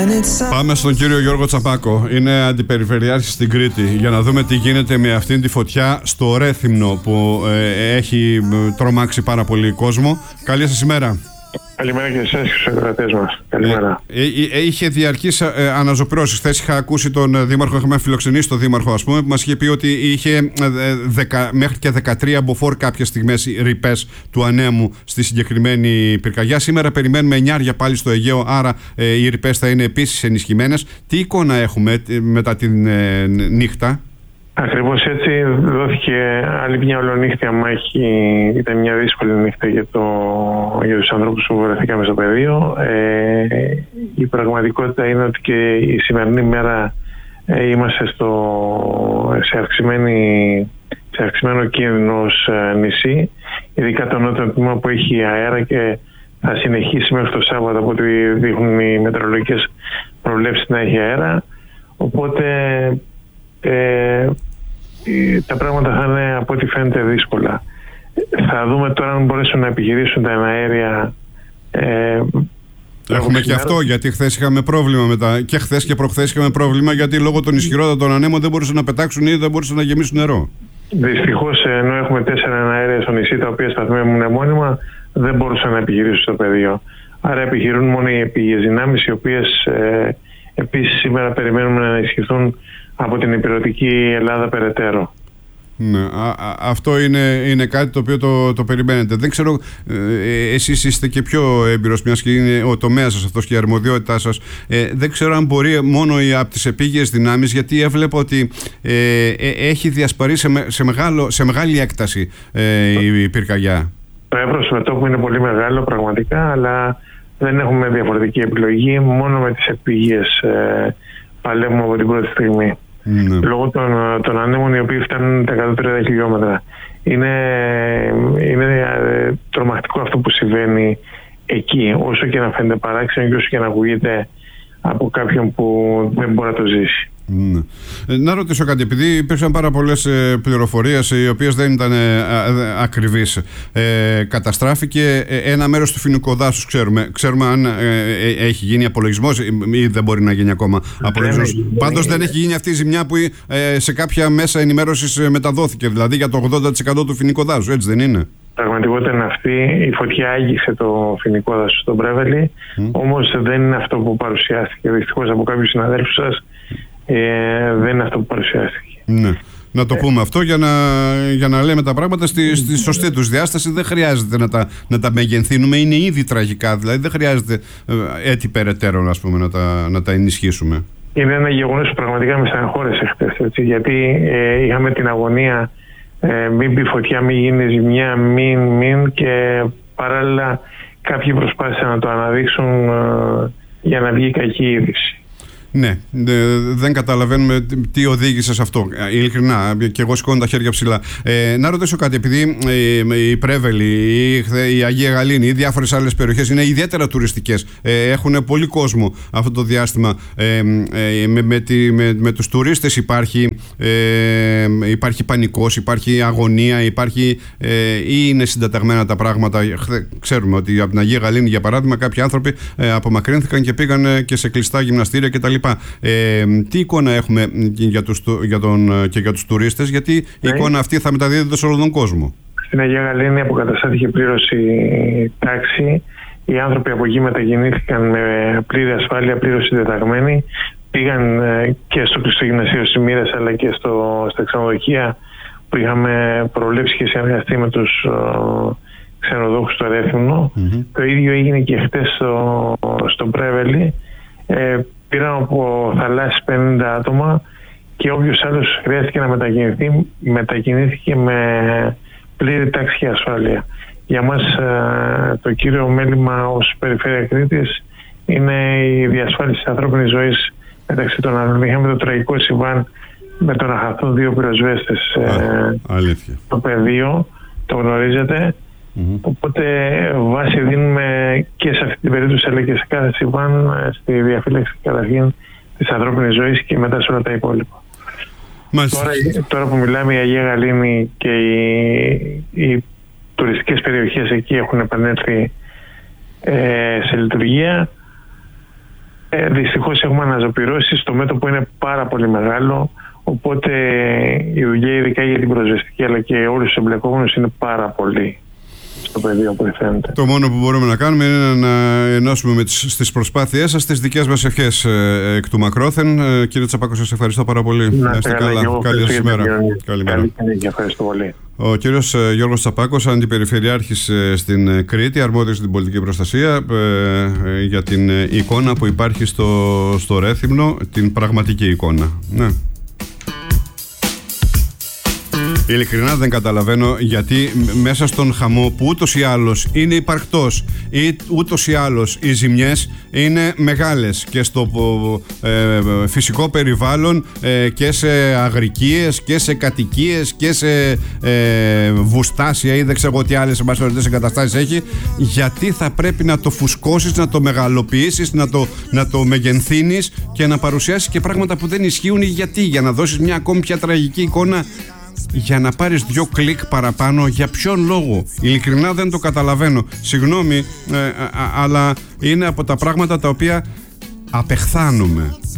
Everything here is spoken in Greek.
Πάμε στον κύριο Γιώργο Τσαπάκο. Είναι αντιπεριφερειάρχης στην Κρήτη, για να δούμε τι γίνεται με αυτήν τη φωτιά στο Ρέθυμνο που έχει τρομάξει πάρα πολύ κόσμο. Καλή σας ημέρα. Καλημέρα και εσάς και στους ακροατές μας. Καλημέρα. Είχε διαρκείς αναζωπυρώσεις. Χθες είχα ακούσει τον Δήμαρχο, είχαμε φιλοξενήσει τον Δήμαρχο, ας πούμε, που μας είχε πει ότι είχε μέχρι και 13 μποφόρ κάποιες στιγμές ρηπές του ανέμου στη συγκεκριμένη πυρκαγιά. Σήμερα περιμένουμε εννιάρια πάλι στο Αιγαίο, άρα οι ρηπές θα είναι επίσης ενισχυμένες. Τι εικόνα έχουμε μετά την νύχτα? Ακριβώς έτσι δόθηκε άλλη μια ολονύχτια μάχη. Ήταν μια δύσκολη νύχτα για τους ανθρώπους που βρεθήκαμε στο πεδίο. Η πραγματικότητα είναι ότι και η σημερινή μέρα είμαστε σε αυξημένο κίνδυνο ως νησί, ειδικά το νότιο τμήμα που έχει αέρα και θα συνεχίσει μέχρι το Σάββατο, από ό,τι δείχνουν οι μετεωρολογικές προβλέψεις, να έχει αέρα. Οπότε τα πράγματα θα είναι, από ό,τι φαίνεται, δύσκολα. Θα δούμε τώρα αν μπορέσουν να επιχειρήσουν τα εναέρια. Έχουμε και αυτό, γιατί χθες είχαμε πρόβλημα και χθες και προχθές είχαμε πρόβλημα, γιατί λόγω των ισχυρότατων ανέμων δεν μπορούσαν να πετάξουν ή δεν μπορούσαν να γεμίσουν νερό. Δυστυχώς, ενώ έχουμε 4 εναέρια στο νησί τα οποία σταθμεύουν μόνιμα, δεν μπορούσαν να επιχειρήσουν στο πεδίο. Άρα επιχειρούν μόνο οι επίγειες δυνάμεις, οι οποίες επίσης σήμερα περιμένουμε να ενισχυθούν από την υπηρετική Ελλάδα περαιτέρω. Ναι, αυτό είναι κάτι το οποίο το περιμένετε. Δεν ξέρω, εσείς είστε και πιο έμπειρος, μιας και είναι ο τομέας σας αυτός και η αρμοδιότητά σας. Δεν ξέρω αν μπορεί μόνο από τις επίγειες δυνάμεις, γιατί έβλεπα ότι έχει διασπαρεί σε μεγάλη έκταση η πυρκαγιά. Το εύρος μετώπου είναι πολύ μεγάλο πραγματικά, αλλά δεν έχουμε διαφορετική επιλογή. Μόνο με τις επίγειες παλεύουμε από την πρώτη στιγμή. Λόγω των ανέμων, οι οποίοι φτάνουν τα 130 χιλιόμετρα. Είναι τρομακτικό αυτό που συμβαίνει εκεί, όσο και να φαίνεται παράξενο και όσο και να ακούγεται από κάποιον που δεν μπορεί να το ζήσει. Να ρωτήσω κάτι, επειδή υπήρξαν πάρα πολλές πληροφορίες οι οποίες δεν ήταν ακριβείς. Καταστράφηκε ένα μέρος του φοινικού δάσους, ξέρουμε αν έχει γίνει απολογισμός ή δεν μπορεί να γίνει ακόμα απολογισμός. Πάντως δεν έχει γίνει αυτή η ζημιά που σε κάποια μέσα ενημέρωσης μεταδόθηκε, δηλαδή για το 80% του φοινικού δάσους, έτσι δεν είναι? Πραγματικότητα είναι αυτή. Η φωτιά άγγιξε το φοινικό δάσος στον Πρέβελη, όμως δεν είναι αυτό που παρουσιάστηκε. Δυστυχώς από κάποιους συναδέλφους σας δεν είναι αυτό που παρουσιάστηκε. Ναι. Να το πούμε αυτό για να λέμε τα πράγματα στη σωστή τους διάσταση. Δεν χρειάζεται να τα μεγενθύνουμε. Είναι ήδη τραγικά, δηλαδή δεν χρειάζεται έτσι περαιτέρω να τα ενισχύσουμε. Είναι ένα γεγονός που πραγματικά με στεναχώρησε χτες, γιατί είχαμε την αγωνία μην μπει φωτιά, μην γίνει ζημιά, μην, και παράλληλα κάποιοι προσπάθησαν να το αναδείξουν για να βγει κακή είδηση. Ναι, δεν καταλαβαίνουμε τι οδήγησε σε αυτό. Ειλικρινά, και εγώ σηκώνω τα χέρια ψηλά. Να ρωτήσω κάτι, επειδή η Πρέβελη, η Αγία Γαλήνη, οι διάφορες άλλες περιοχές είναι ιδιαίτερα τουριστικές. Έχουν πολύ κόσμο αυτό το διάστημα. Με τους τουρίστες υπάρχει πανικός, υπάρχει αγωνία, ή είναι συντεταγμένα τα πράγματα? Ξέρουμε ότι από την Αγία Γαλήνη, για παράδειγμα, κάποιοι άνθρωποι απομακρύνθηκαν και πήγαν και σε κλειστά γυμναστήρια κτλ. Τι εικόνα έχουμε για τους τουρίστες, γιατί η εικόνα αυτή θα μεταδίδεται σε όλο τον κόσμο? Στην Αγία Γαλήνη αποκαταστάθηκε πλήρως η τάξη. Οι άνθρωποι από εκεί μετακινήθηκαν με πλήρη ασφάλεια, πλήρως συντεταγμένοι. Πήγαν και στο κλειστό γυμνασίο Σιμήρας, αλλά και στα ξενοδοχεία που είχαμε προβλέψει και συνεργαστεί με τους ξενοδόχους στο Ρέθυμνο. Το ίδιο έγινε και χτες στο Πρέβελη. Πήραν από θαλάσσης 50 άτομα και όποιος άλλος χρειάστηκε να μετακινήθηκε με πλήρη τάξη και ασφάλεια. Για μας το κύριο μέλημα ως Περιφέρεια Κρήτης είναι η διασφάλιση της ανθρώπινης ζωής μεταξύ των άλλων. Είχαμε το τραγικό συμβάν με το να χαθούν 2 πυροσβέστες στο πεδίο, το γνωρίζετε. Οπότε βάση δίνουμε και σε αυτή την περίπτωση, αλλά και σε κάθε συμβάν, στη διαφύλαξη καταρχήν της ανθρώπινης ζωής και μετά σε όλα τα υπόλοιπα. Τώρα που μιλάμε, η Αγία Γαλήνη και οι τουριστικές περιοχές εκεί έχουν επανέλθει σε λειτουργία. Δυστυχώς έχουμε αναζωπυρώσεις, το μέτωπο είναι πάρα πολύ μεγάλο, οπότε η δουλειά ειδικά για την πυροσβεστική αλλά και όλους τους εμπλεκόμενους είναι πάρα πολύ στο πεδίο που φαίνεται. Το μόνο που μπορούμε να κάνουμε είναι να ενώσουμε στις προσπάθειές σας τις δικές μας ευχές εκ του μακρόθεν. Κύριε Τσαπάκο, σας ευχαριστώ πάρα πολύ. Να είστε καλά. Καλή σας ημέρα. Καλή ευχαριστώ πολύ. Ο κύριος Γιώργος Τσαπάκος, αντιπεριφερειάρχης στην Κρήτη, αρμόδιος στην πολιτική προστασία, για την εικόνα που υπάρχει στο Ρέθυμνο, την πραγματική εικόνα. Ναι. Ειλικρινά δεν καταλαβαίνω γιατί μέσα στον χαμό που ούτως ή άλλως είναι υπαρκτός ή ούτως ή άλλως οι ζημιές είναι μεγάλες και στο φυσικό περιβάλλον και σε αγρικίες και σε κατοικίες και σε βουστάσια ή δεν ξέρω τι άλλες εγκαταστάσεις έχει, γιατί θα πρέπει να το φουσκώσεις, να το μεγαλοποιήσεις, να το μεγενθύνεις και να παρουσιάσεις και πράγματα που δεν ισχύουν? Γιατί? Για να δώσεις μια ακόμη πιο τραγική εικόνα, για να πάρεις 2 κλικ παραπάνω? Για ποιον λόγο? Ειλικρινά δεν το καταλαβαίνω. Συγγνώμη, αλλά είναι από τα πράγματα τα οποία απεχθάνομαι.